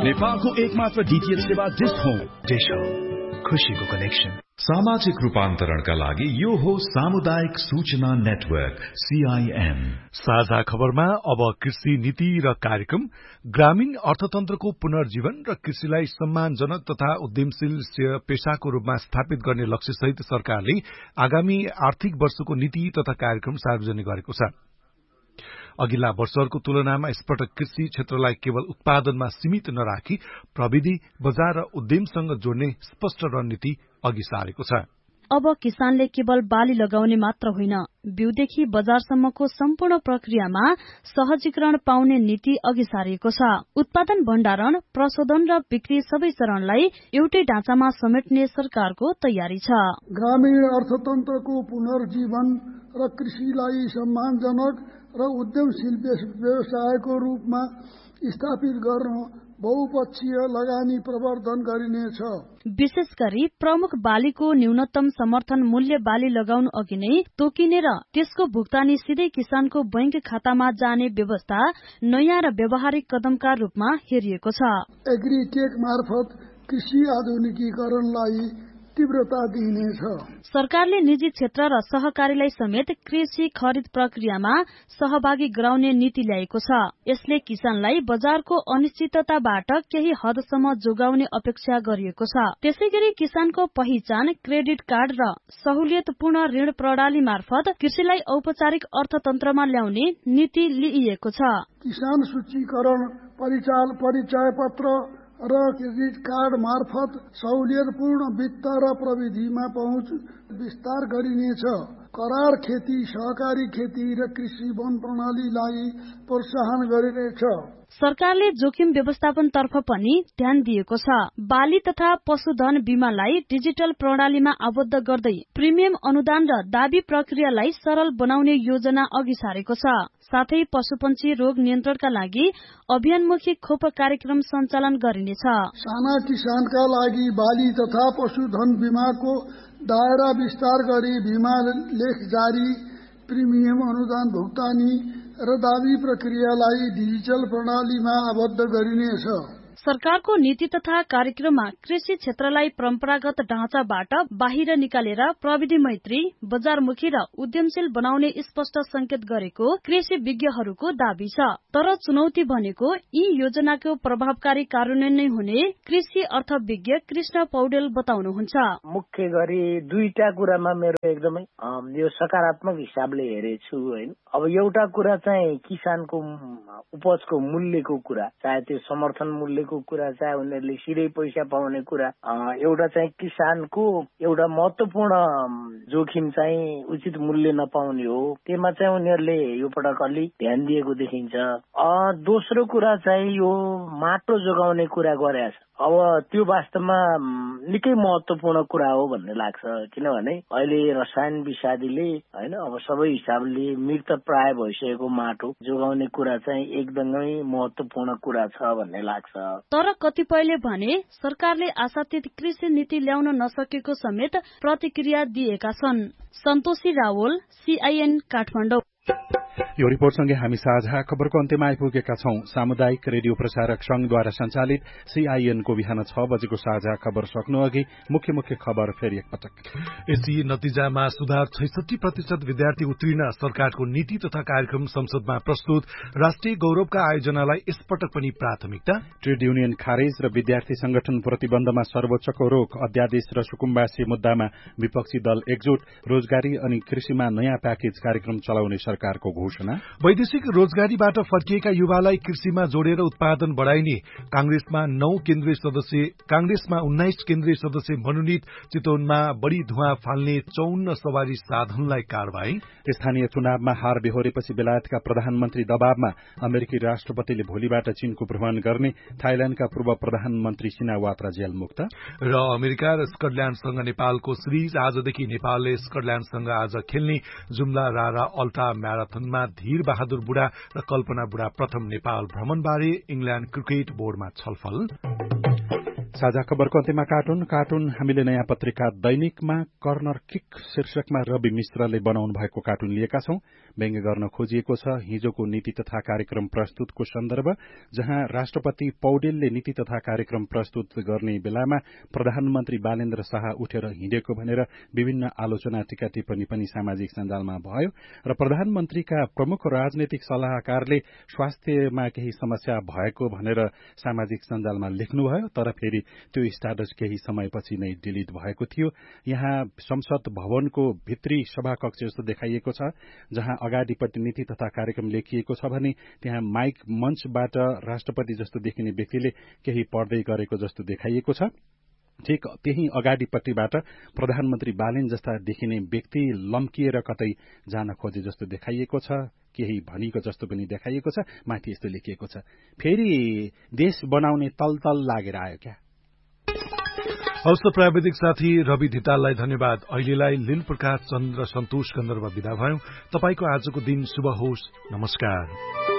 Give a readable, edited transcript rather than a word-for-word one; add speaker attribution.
Speaker 1: नेपालको एकमात्र डीटीएच सेवा डिश होम।
Speaker 2: खुशीको कनेक्सन।
Speaker 3: सामाजिक रूपान्तरणका लागि यो हो सामुदायिक सूचना नेटवर्क CIN।
Speaker 4: साझा खबरमा अब कृषि नीति र कार्यक्रम, ग्रामीण अर्थतन्त्रको पुनर्जीवन र कृषिलाई सम्मानजनक तथा उद्यमशील पेशाको रूपमा स्थापित गर्ने लक्ष्यसहित सरकारले आगामी आर्थिक वर्षको नीति तथा कार्यक्रम सार्वजनिक गरेको छ। अघिल्ला वर्षहरूको तुलनामा यसपटक कृषि क्षेत्रलाई केवल उत्पादनमा सीमित नराखी प्रविधि, बजार र उद्यमसँग जोड्ने स्पष्ट रणनीति अघि सारेको छ।
Speaker 5: अब किसानले केवल बाली लगाउने मात्र होइन, बिउदेखि बजारसम्मको सम्पूर्ण प्रक्रियामा सहजीकरण पाउने नीति अघि सारिएको छ। उत्पादन, भण्डारण, प्रशोधन र बिक्री सबै चरणलाई एउटै ढाँचामा समेट्ने सरकारको तयारी छ।
Speaker 6: ग्रामीण अर्थतन्त्रको पुनर्जीवन र कृषिलाई सम्मानजनक र उद्यमशील व्यवसायको रूपमा स्थापित गर्न बहुपक्षीय लगानी प्रवर्धन गरिनेछ।
Speaker 5: विशेष गरी प्रमुख बालीको न्यूनतम समर्थन मूल्य बाली लगाउनु अघि नै तोकिने र त्यसको भुक्तानी सिधै किसानको बैंक खातामा जाने व्यवस्था नयाँ र व्यावहारिक कदमका रूपमा हेरिएको छ।
Speaker 6: एग्रीटेक मार्फत कृषि आधुनिकीकरणलाई तीव्रता दिइनेछ।
Speaker 5: सरकारले निजी क्षेत्र र सहकारीलाई समेत कृषि खरिद प्रक्रियामा सहभागी गराउने नीति ल्याएको छ। यसले किसानलाई बजारको अनिश्चितताबाट केही हदसम्म जोगाउने अपेक्षा गरिएको छ। त्यसैगरी किसानको पहिचान, क्रेडिट कार्ड र सहुलियतपूर्ण ऋण प्रणाली मार्फत कृषिलाई औपचारिक अर्थतन्त्रमा ल्याउने नीति लिइएको छ।
Speaker 6: किसान सूचीकरण, परिचय पत्र र क्रेडिट कार्ड मार्फत सहुलियतपूर्ण वित्त र प्रविधिमा पहुँच विस्तार गरिनेछ। करार खेती, सहकारी खेती र कृषि वन प्रणालीलाई प्रोत्साहन गरिनेछ।
Speaker 5: सरकारले जोखिम व्यवस्थापन तर्फ पनि ध्यान दिएको छ। बाली तथा पशुधन बीमालाई डिजिटल प्रणालीमा आबद्ध गर्दै प्रिमियम अनुदान र दावी प्रक्रियालाई सरल बनाउने योजना अघि सारेको छ। साथै पशुपन्छी रोग नियन्त्रणका लागि अभियानमुखी खोप कार्यक्रम सञ्चालन गरिनेछ।
Speaker 6: साना किसानका लागि बाली तथा पशुधन बीमाको दायरा विस्तार गरी बीमा लेख जारी, प्रिमियम अनुदान भुक्तानी र दावी प्रक्रियालाई डिजिटल प्रणालीमा आबद्ध गरिनेछ।
Speaker 5: सरकारको नीति तथा कार्यक्रममा कृषि क्षेत्रलाई परम्परागत ढाँचाबाट बाहिर निकालेर प्रविधि मैत्री, बजारमुखी र उद्यमशील बनाउने स्पष्ट संकेत गरेको कृषि विज्ञहरूको दावी छ। तर चुनौती भनेको यी योजनाको प्रभावकारी कार्यान्वयन नै हुने कृषि अर्थविज्ञ कृष्ण पौडेल बताउनुहुन्छ।
Speaker 7: मुख्य गरी दुईटा कुरामा मेरो एकदमै यो सकारात्मक हिसाबले हेरेछु हैन। अब एउटा कुरा चाहिँ किसानको उपजको मूल्यको कुरा, चाहे त्यो समर्थन मूल्यको कुरा, चाहे उनीहरूले सिधै पैसा पाउने कुरा। एउटा चाहिँ किसानको एउटा महत्वपूर्ण जोखिम चाहिँ उचित मूल्य नपाउने हो, त्यसमा चाहिँ उनीहरूले यो पटक अलि ध्यान दिएको देखिन्छ। दोस्रो कुरा चाहिँ यो माटो जोगाउने कुरा गरेछ। अब त्यो वास्तवमा निकै महत्वपूर्ण कुरा हो भन्ने लाग्छ, किनभने अहिले रसायन विषादीले हैन अब सबै हिसाबले मृत प्राय भइसकेको माटो जोगाउने कुरा चाहिँ एकदमै महत्वपूर्ण कुरा छ भन्ने लाग्छ।
Speaker 5: तर कतिपयले भने सरकारले आशातीत कृषि नीति ल्याउन नसकेको समेत प्रतिक्रिया दिएका छन्। सन्तोषी रावल, CIN काठमाडौँ।
Speaker 2: यो रिपोर्टसँगै हामी साझा खबरको अन्त्यमा आइपुगेका छौं। सामुदायिक रेडियो प्रसारक संघद्वारा सञ्चालित CIN को बिहान 6 बजेको साझा खबर सक्नु अघि मुख्य खबर फेरि एकपटक।
Speaker 4: एसई नतिजामा सुधार, 66% विद्यार्थी उत्तीर्ण, सरकारको नीति तथा कार्यक्रम संसदमा प्रस्तुत, राष्ट्रिय गौरवका आयोजनालाई यसपटक पनि प्राथमिकता,
Speaker 2: ट्रेड युनियन खारेज र विद्यार्थी संगठन प्रतिबन्धमा सर्वोच्चको रोक, अध्यादेश र सुकुम्बासी मुद्दामा विपक्षी दल एकजुट, रोजगारी अनि कृषिमा नयाँ प्याकेज कार्यक्रम चलाउने सरकारको घोषणा,
Speaker 4: वैदेशिक रोजगारीबाट फर्किएका युवालाई कृषिमा जोडेर उत्पादन बढ़ाइने, कांग्रेसमा 19 केन्द्रीय सदस्य मनोनित, चितवनमा बढ़ी धुवाँ फाल्ने 54 सवारी साधनलाई कारवाही,
Speaker 2: स्थानीय चुनावमा हार बेहोरेपछि बेलायतका प्रधानमन्त्री दबावमा, अमेरिकी राष्ट्रपतिले भोलिबाट चीनको भ्रमण गर्ने, थाइल्याण्डका पूर्व प्रधानमन्त्री सिनावात्रा जेल मुक्त
Speaker 4: र अमेरिका र स्कटल्याण्डसँग नेपालको सिरिज। आजदेखि नेपालले स्कटल्याण्डसँग आज खेल्ने जुम्ला रारा अल्ट्रा म्याराथनमा धीर बहादुर बुढा र कल्पना बुढा प्रथम नेपाल भ्रमणबारे इंग्ल्याण्ड क्रिकेट बोर्डमा छलफल।
Speaker 2: साझा खबरको अन्त्यमा कार्टुन हामीले नयाँ पत्रिका दैनिकमा कर्नर किक शीर्षकमा रवि मिश्रले बनाउनु भएको कार्टुन लिएका छौं। व्यङ्ग्य गर्न खोजिएको छ हिजोको नीति तथा कार्यक्रम प्रस्तुतको सन्दर्भ, जहाँ राष्ट्रपति पौडेलले नीति तथा कार्यक्रम प्रस्तुत गर्ने बेलामा प्रधानमन्त्री बालेन्द्र शाह उठेर हिँडेको भनेर विभिन्न आलोचना टीका टिप्पणी पनि सामाजिक सञ्जालमा भयो र प्रधानमन्त्रीका प्रमुख राजनैतिक सल्लाहकारले स्वास्थ्यमा केही समस्या भएको भनेर सामाजिक सञ्जालमा लेख्नुभयो, तर फेरि त्यो स्ट्याटस केही समयपछि नै डिलिट भएको थियो। यहाँ संसद भवनको भित्री सभाकक्ष जस्तो देखाइएको छ, जहाँ अगाडिपट्टि नीति तथा कार्यक्रम लेखिएको छ भने त्यहाँ माइक मञ्चबाट राष्ट्रपति जस्तो देखिने व्यक्तिले केही पढ्दै गरेको जस्तो देखाइएको छ। ठिक त्यही अगाडिपट्टिबाट प्रधानमन्त्री बालेन जस्ता देखिने व्यक्ति लम्किएर कतै जान खोजे जस्तो देखाइएको छ, केही भनिएको जस्तो पनि देखाइएको छ। माथि यस्तो लेखिएको छ, फेरि देश बनाउने तलतल लागेर आयो क्या।
Speaker 4: हवस् त प्राविधिक साथी रवि धिताललाई धन्यवाद। अहिलेलाई लील प्रकाश चन्द्र सन्तोष गन्धर्व विदा भयौं। तपाईको आजको दिन शुभ होस्। नमस्कार।